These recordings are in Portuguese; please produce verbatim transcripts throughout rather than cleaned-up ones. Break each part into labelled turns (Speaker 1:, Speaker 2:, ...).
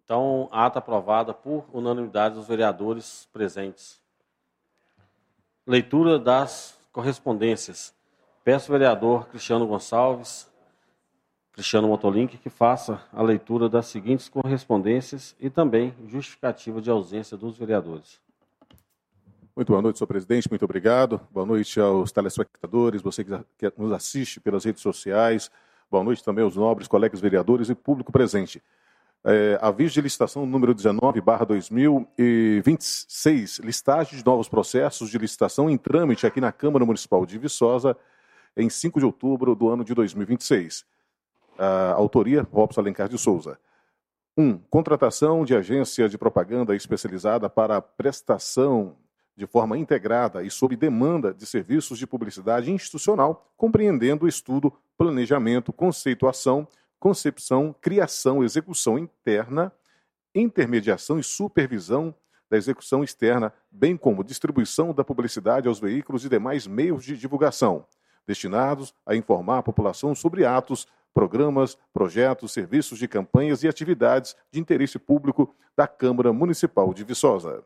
Speaker 1: Então, a ata aprovada por unanimidade dos vereadores presentes. Leitura das correspondências. Peço ao vereador Cristiano Gonçalves, Cristiano Motolink, que faça a leitura das seguintes correspondências e também justificativa de ausência dos vereadores.
Speaker 2: Muito boa noite, senhor presidente. Muito obrigado. Boa noite aos telespectadores, você que nos assiste pelas redes sociais. Boa noite também aos nobres colegas vereadores e público presente. É, aviso de licitação número dezenove barra dois mil e vinte e seis, listagem de novos processos de licitação em trâmite aqui na Câmara Municipal de Viçosa, em cinco de outubro do ano de dois mil e vinte e seis. A autoria, Robson Alencar de Souza. um. Contratação de agência de propaganda especializada para a prestação de forma integrada e sob demanda de serviços de publicidade institucional, compreendendo estudo, planejamento, conceituação, concepção, criação, execução interna, intermediação e supervisão da execução externa, bem como distribuição da publicidade aos veículos e demais meios de divulgação, destinados a informar a população sobre atos, programas, projetos, serviços de campanhas e atividades de interesse público da Câmara Municipal de Viçosa.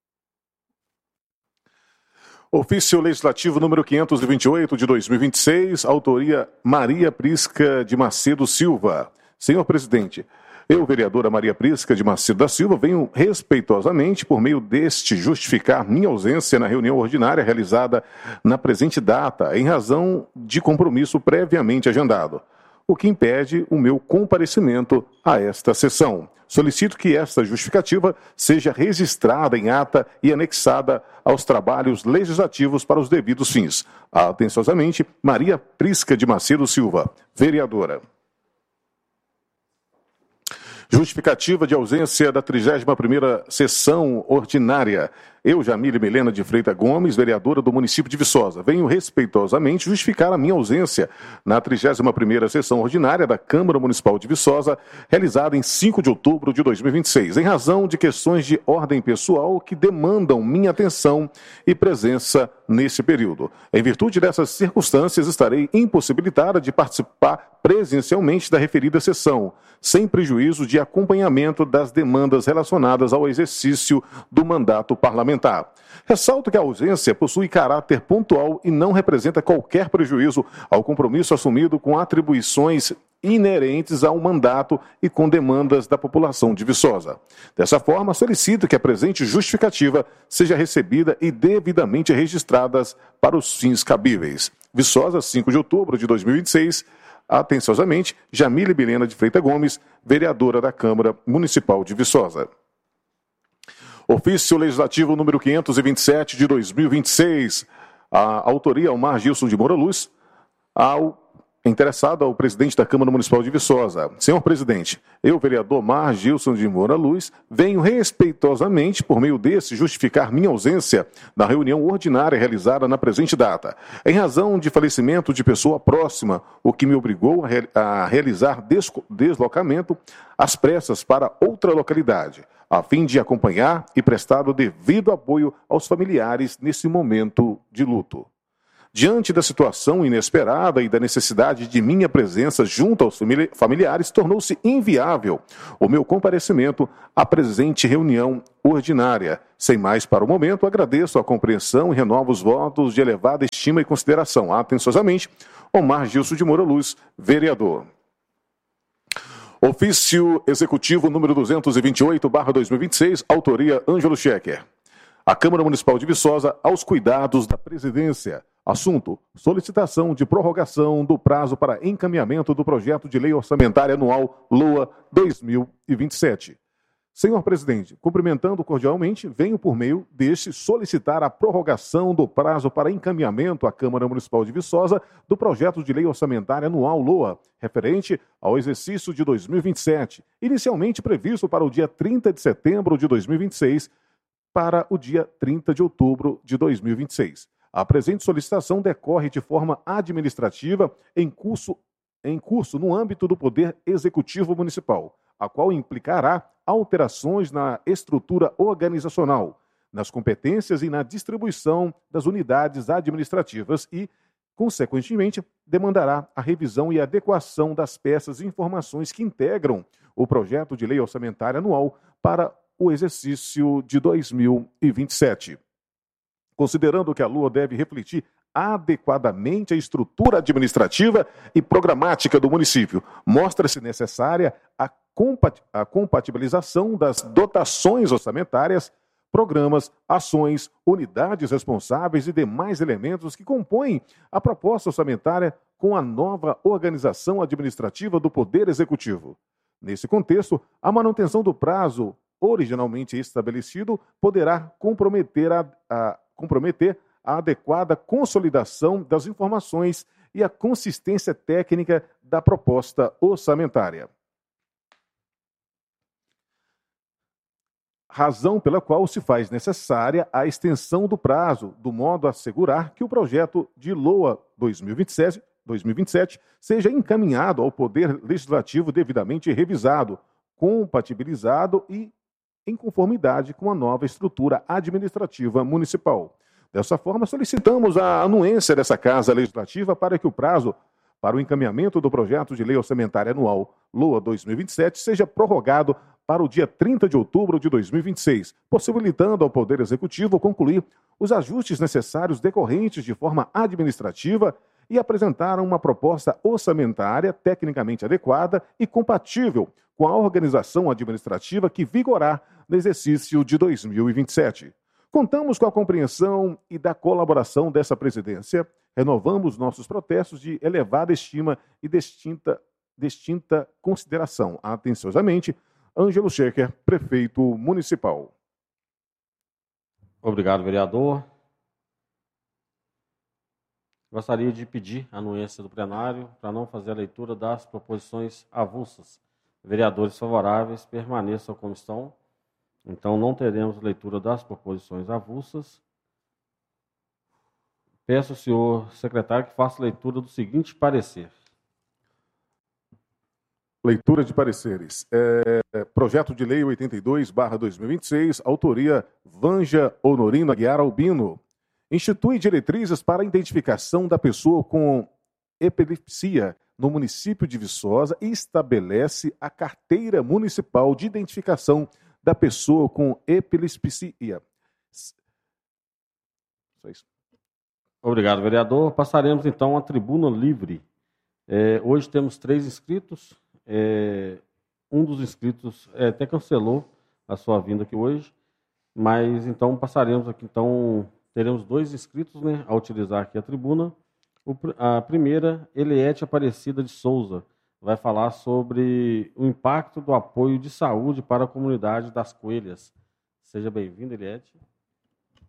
Speaker 2: Ofício Legislativo número quinhentos e vinte e oito de dois mil e vinte e seis, autoria Maria Prisca de Macedo Silva. Senhor presidente, eu, vereadora Maria Prisca de Macedo da Silva, venho respeitosamente, por meio deste, justificar minha ausência na reunião ordinária realizada na presente data, em razão de compromisso previamente agendado, o que impede o meu comparecimento a esta sessão. Solicito que esta justificativa seja registrada em ata e anexada aos trabalhos legislativos para os devidos fins. Atenciosamente, Maria Prisca de Macedo Silva, vereadora. Justificativa de ausência da trigésima primeira sessão ordinária. Eu, Jamile Milena de Freitas Gomes, vereadora do município de Viçosa, venho respeitosamente justificar a minha ausência na trigésima primeira sessão ordinária da Câmara Municipal de Viçosa, realizada em cinco de outubro de dois mil e vinte e seis, em razão de questões de ordem pessoal que demandam minha atenção e presença nesse período. Em virtude dessas circunstâncias, estarei impossibilitada de participar presencialmente da referida sessão, sem prejuízo de acompanhamento das demandas relacionadas ao exercício do mandato parlamentar. Ressalto que a ausência possui caráter pontual e não representa qualquer prejuízo ao compromisso assumido com atribuições inerentes ao mandato e com demandas da população de Viçosa. Dessa forma, solicito que a presente justificativa seja recebida e devidamente registradas para os fins cabíveis. Viçosa, cinco de outubro de dois mil e vinte e seis, atenciosamente, Jamile Milena de Freitas Gomes, vereadora da Câmara Municipal de Viçosa. Ofício Legislativo número quinhentos e vinte e sete de dois mil e vinte e seis, a autoria Almar Gilson de Moura Luz, ao interessado ao presidente da Câmara Municipal de Viçosa. Senhor presidente, eu, vereador Mar Gilson de Moura Luz, venho respeitosamente, por meio desse, justificar minha ausência na reunião ordinária realizada na presente data, em razão de falecimento de pessoa próxima, o que me obrigou a, re a realizar des deslocamento às pressas para outra localidade, a fim de acompanhar e prestar o devido apoio aos familiares nesse momento de luto. Diante da situação inesperada e da necessidade de minha presença junto aos familiares, tornou-se inviável o meu comparecimento à presente reunião ordinária. Sem mais para o momento, agradeço a compreensão e renovo os votos de elevada estima e consideração. Atenciosamente, Omar Gilson de Moura Luz, vereador. Ofício Executivo número duzentos e vinte e oito barra dois mil e vinte e seis, autoria Ângelo Schecker. A Câmara Municipal de Viçosa aos cuidados da presidência. Assunto: solicitação de prorrogação do prazo para encaminhamento do projeto de lei orçamentária anual LOA dois mil e vinte e sete. Senhor presidente, cumprimentando cordialmente, venho por meio deste solicitar a prorrogação do prazo para encaminhamento à Câmara Municipal de Viçosa do projeto de lei orçamentária anual LOA, referente ao exercício de dois mil e vinte e sete, inicialmente previsto para o dia trinta de setembro de dois mil e vinte e seis, para o dia trinta de outubro de dois mil e vinte e seis. A presente solicitação decorre de forma administrativa em curso, em curso no âmbito do Poder Executivo Municipal, a qual implicará alterações na estrutura organizacional, nas competências e na distribuição das unidades administrativas e, consequentemente, demandará a revisão e adequação das peças e informações que integram o projeto de lei orçamentária anual para o exercício de dois mil e vinte e sete. Considerando que a Lua deve refletir adequadamente a estrutura administrativa e programática do município, mostra-se necessária a, compat a compatibilização das dotações orçamentárias, programas, ações, unidades responsáveis e demais elementos que compõem a proposta orçamentária com a nova organização administrativa do Poder Executivo. Nesse contexto, a manutenção do prazo originalmente estabelecido poderá comprometer a, a, comprometer a adequada consolidação das informações e a consistência técnica da proposta orçamentária. Razão pela qual se faz necessária a extensão do prazo, do modo a assegurar que o projeto de LOA dois mil e vinte e sete, dois mil e vinte e sete seja encaminhado ao Poder Legislativo devidamente revisado, compatibilizado e em conformidade com a nova estrutura administrativa municipal. Dessa forma, solicitamos a anuência dessa Casa Legislativa para que o prazo para o encaminhamento do projeto de lei orçamentária anual LOA dois mil e vinte e sete seja prorrogado para o dia trinta de outubro de dois mil e vinte e seis, possibilitando ao Poder Executivo concluir os ajustes necessários decorrentes de forma administrativa e apresentar uma proposta orçamentária tecnicamente adequada e compatível com a organização administrativa que vigorar no exercício de dois mil e vinte e sete. Contamos com a compreensão e da colaboração dessa presidência, renovamos nossos protestos de elevada estima e distinta, distinta consideração. Atenciosamente, Ângelo Schecker, prefeito municipal.
Speaker 1: Obrigado, vereador. Gostaria de pedir a anuência do plenário para não fazer a leitura das proposições avulsas. Vereadores favoráveis permaneçam como estão. Então, não teremos leitura das proposições avulsas. Peço ao senhor secretário que faça leitura do seguinte parecer.
Speaker 2: Leitura de pareceres. É, projeto de lei oitenta e dois barra dois mil e vinte e seis, autoria Vanja Honorino Aguiar Albino. Institui diretrizes para a identificação da pessoa com epilepsia no município de Viçosa e estabelece a carteira municipal de identificação da pessoa com epilepsia. Só isso.
Speaker 1: Obrigado, vereador. Passaremos, então, à tribuna livre. É, hoje temos três inscritos. É, um dos inscritos é, até cancelou a sua vinda aqui hoje, mas, então, passaremos aqui, então, teremos dois inscritos, né, a utilizar aqui a tribuna. O, a primeira, Eliete Aparecida de Souza, vai falar sobre o impacto do apoio de saúde para a comunidade das Coelhas. Seja bem-vindo, Eliete.